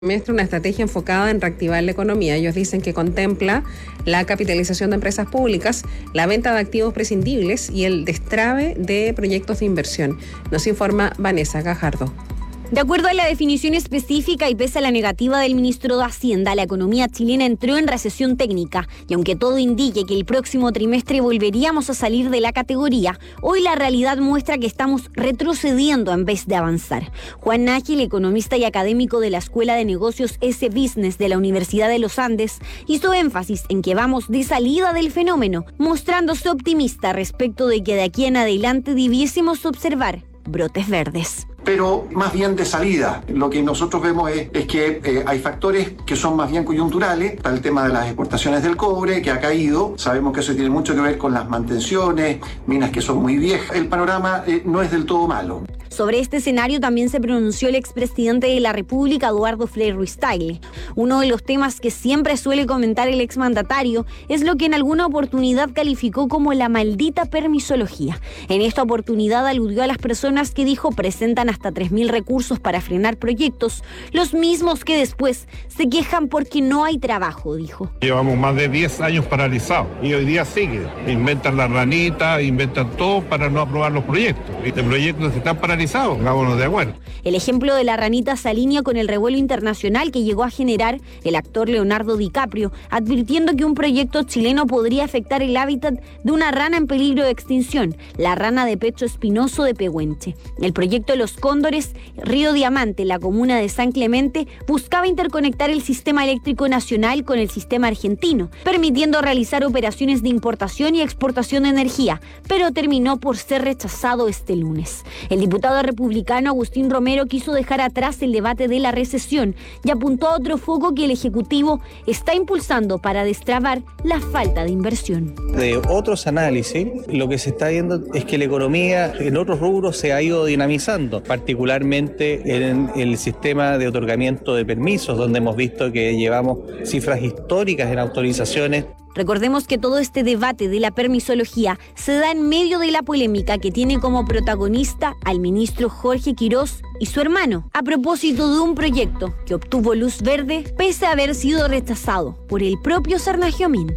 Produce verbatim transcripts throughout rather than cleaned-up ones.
Trimestre, una estrategia enfocada en reactivar la economía. Ellos dicen que contempla la capitalización de empresas públicas, la venta de activos prescindibles y el destrabe de proyectos de inversión. Nos informa Vanessa Gajardo. De acuerdo a la definición específica y pese a la negativa del ministro de Hacienda, la economía chilena entró en recesión técnica y aunque todo indique que el próximo trimestre volveríamos a salir de la categoría, hoy la realidad muestra que estamos retrocediendo en vez de avanzar. Juan Nájil, economista y académico de la Escuela de Negocios S-Business de la Universidad de los Andes, hizo énfasis en que vamos de salida del fenómeno, mostrándose optimista respecto de que de aquí en adelante debiésemos observar brotes verdes. Pero más bien de salida. Lo que nosotros vemos es, es que eh, hay factores que son más bien coyunturales. Está el tema de las exportaciones del cobre, que ha caído. Sabemos que eso tiene mucho que ver con las mantenciones, minas que son muy viejas. El panorama eh, no es del todo malo. Sobre este escenario también se pronunció el expresidente de la República, Eduardo Frei Ruiz-Tagle. Uno de los temas que siempre suele comentar el exmandatario es lo que en alguna oportunidad calificó como la maldita permisología. En esta oportunidad aludió a las personas que dijo presentan hasta tres mil recursos para frenar proyectos, los mismos que después se quejan porque no hay trabajo, dijo. Llevamos más de diez años paralizados y hoy día sigue. Inventan la ranita, inventan todo para no aprobar los proyectos. Y los proyectos están paralizados. Vámonos de acuerdo. El ejemplo de la ranita se alinea con el revuelo internacional que llegó a generar el actor Leonardo DiCaprio, advirtiendo que un proyecto chileno podría afectar el hábitat de una rana en peligro de extinción, la rana de pecho espinoso de Pehuenche. El proyecto de los cóndores, Río Diamante, la comuna de San Clemente, buscaba interconectar el sistema eléctrico nacional con el sistema argentino, permitiendo realizar operaciones de importación y exportación de energía, pero terminó por ser rechazado este lunes. El diputado republicano Agustín Romero quiso dejar atrás el debate de la recesión y apuntó a otro foco que el Ejecutivo está impulsando para destrabar la falta de inversión. De otros análisis, lo que se está viendo es que la economía en otros rubros se ha ido dinamizando, particularmente en el sistema de otorgamiento de permisos, donde hemos visto que llevamos cifras históricas en autorizaciones. Recordemos que todo este debate de la permisología se da en medio de la polémica que tiene como protagonista al ministro Jorge Quirós y su hermano, a propósito de un proyecto que obtuvo luz verde pese a haber sido rechazado por el propio Sarnagiomín.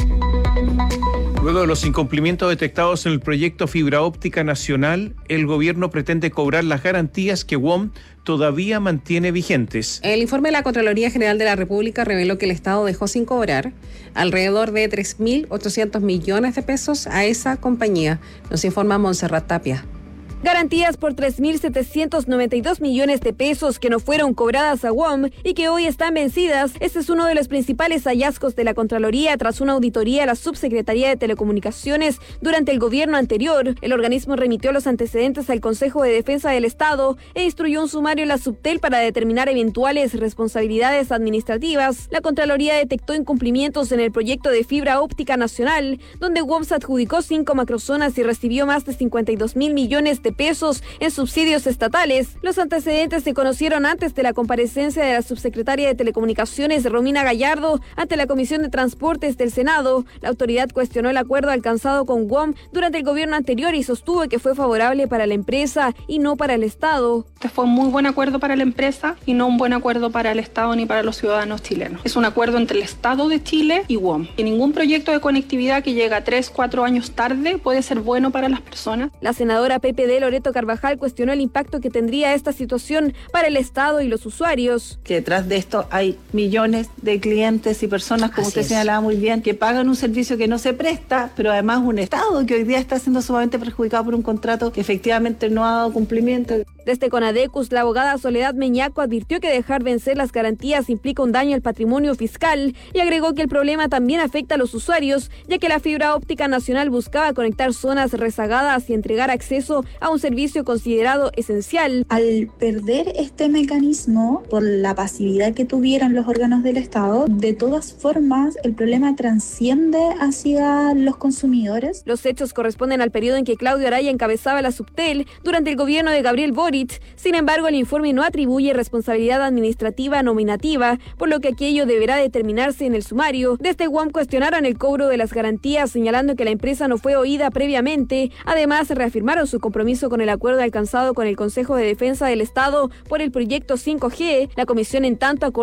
Luego de los incumplimientos detectados en el proyecto Fibra Óptica Nacional, el gobierno pretende cobrar las garantías que W O M todavía mantiene vigentes. El informe de la Contraloría General de la República reveló que el Estado dejó sin cobrar alrededor de tres mil ochocientos millones de pesos a esa compañía. Nos informa Montserrat Tapia. Garantías por tres mil setecientos noventa y dos millones de pesos que no fueron cobradas a W O M y que hoy están vencidas. Este es uno de los principales hallazgos de la Contraloría tras una auditoría a la Subsecretaría de Telecomunicaciones durante el gobierno anterior. El organismo remitió los antecedentes al Consejo de Defensa del Estado e instruyó un sumario en la Subtel para determinar eventuales responsabilidades administrativas. La Contraloría detectó incumplimientos en el proyecto de fibra óptica nacional, donde W O M se adjudicó cinco macrozonas y recibió más de cincuenta y dos mil millones de pesos en subsidios estatales. Los antecedentes se conocieron antes de la comparecencia de la subsecretaria de Telecomunicaciones, Romina Gallardo, ante la Comisión de Transportes del Senado. La autoridad cuestionó el acuerdo alcanzado con W O M durante el gobierno anterior y sostuvo que fue favorable para la empresa y no para el Estado. Este fue un muy buen acuerdo para la empresa y no un buen acuerdo para el Estado ni para los ciudadanos chilenos. Es un acuerdo entre el Estado de Chile y W O M. Y ningún proyecto de conectividad que llega tres, cuatro años tarde puede ser bueno para las personas. La senadora P P D Loreto Carvajal cuestionó el impacto que tendría esta situación para el Estado y los usuarios. Que detrás de esto hay millones de clientes y personas, como Así usted es. señalaba muy bien, que pagan un servicio que no se presta, pero además un Estado que hoy día está siendo sumamente perjudicado por un contrato que efectivamente no ha dado cumplimiento. Desde Conadecus, la abogada Soledad Meñaco advirtió que dejar vencer las garantías implica un daño al patrimonio fiscal y agregó que el problema también afecta a los usuarios, ya que la fibra óptica nacional buscaba conectar zonas rezagadas y entregar acceso a un servicio considerado esencial. Al perder este mecanismo por la pasividad que tuvieron los órganos del Estado, de todas formas el problema transciende hacia los consumidores. Los hechos corresponden al periodo en que Claudio Araya encabezaba la Subtel durante el gobierno de Gabriel Boric. Boric. Sin embargo, el informe no atribuye responsabilidad administrativa nominativa, por lo que aquello deberá determinarse en el sumario. Desde U A M cuestionaron el cobro de las garantías, señalando que la empresa no fue oída previamente. Además, reafirmaron su compromiso con el acuerdo alcanzado con el Consejo de Defensa del Estado por el proyecto cinco G. La comisión, en tanto, acordó